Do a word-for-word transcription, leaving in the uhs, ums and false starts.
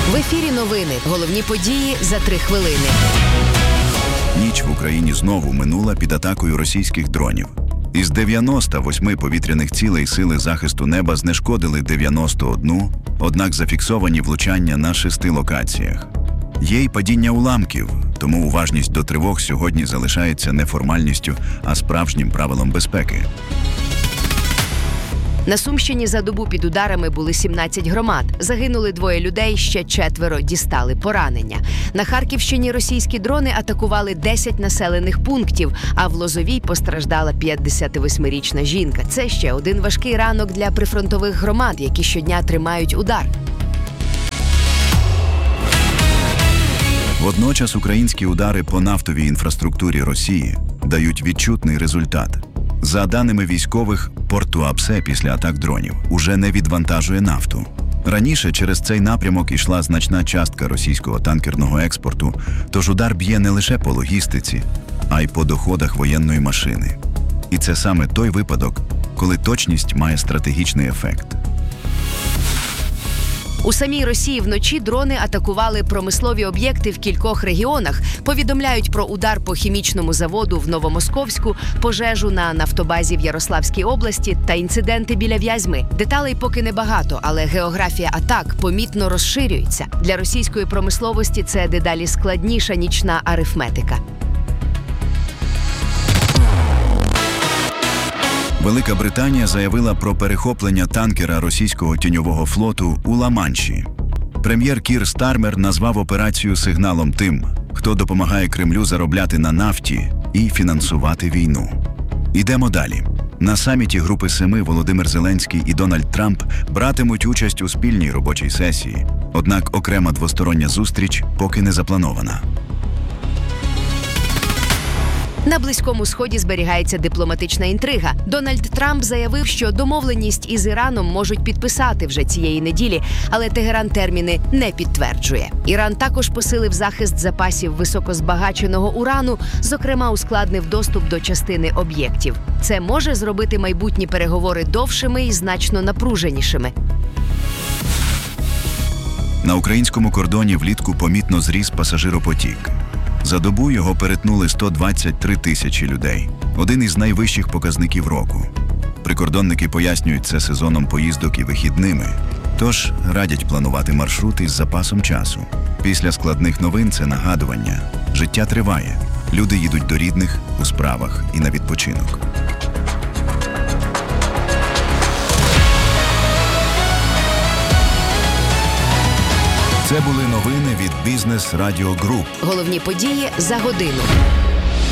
В ефірі новини. Головні події за три хвилини. Ніч в Україні знову минула під атакою російських дронів. Із дев'яноста восьми повітряних цілей сили захисту неба знешкодили дев'яносто одну, однак зафіксовані влучання на шести локаціях. Є й падіння уламків, тому уважність до тривог сьогодні залишається не формальністю, а справжнім правилом безпеки. На Сумщині за добу під ударами були сімнадцять громад. Загинули двоє людей, ще четверо дістали поранення. На Харківщині російські дрони атакували десять населених пунктів, а в Лозовій постраждала п'ятдесятивосьмирічна жінка. Це ще один важкий ранок для прифронтових громад, які щодня тримають удар. Водночас українські удари по нафтовій інфраструктурі Росії дають відчутний результат. За даними військових, порт Туапсе після атак дронів уже не відвантажує нафту. Раніше через цей напрямок ішла значна частка російського танкерного експорту, тож удар б'є не лише по логістиці, а й по доходах воєнної машини. І це саме той випадок, коли точність має стратегічний ефект. У самій Росії вночі дрони атакували промислові об'єкти в кількох регіонах. Повідомляють про удар по хімічному заводу в Новомосковську, пожежу на нафтобазі в Ярославській області та інциденти біля Вязьми. Деталей поки небагато, але географія атак помітно розширюється. Для російської промисловості це дедалі складніша нічна арифметика. Велика Британія заявила про перехоплення танкера російського тіньового флоту у Ла-Манші. Прем'єр Кір Стармер назвав операцію сигналом тим, хто допомагає Кремлю заробляти на нафті і фінансувати війну. Ідемо далі. На саміті Групи Семи Володимир Зеленський і Дональд Трамп братимуть участь у спільній робочій сесії, однак окрема двостороння зустріч поки не запланована. На Близькому Сході зберігається дипломатична інтрига. Дональд Трамп заявив, що домовленість із Іраном можуть підписати вже цієї неділі, але Тегеран терміни не підтверджує. Іран також посилив захист запасів високозбагаченого урану, зокрема ускладнив доступ до частини об'єктів. Це може зробити майбутні переговори довшими і значно напруженішими. На українському кордоні влітку помітно зріс пасажиропотік. За добу його перетнули сто двадцять три тисячі людей. Один із найвищих показників року. Прикордонники пояснюють це сезоном поїздок і вихідними. Тож радять планувати маршрут із запасом часу. Після складних новин це нагадування. Життя триває. Люди їдуть до рідних, у справах і на відпочинок. Це були новини від Бізнес Радіо Груп. Головні події за годину.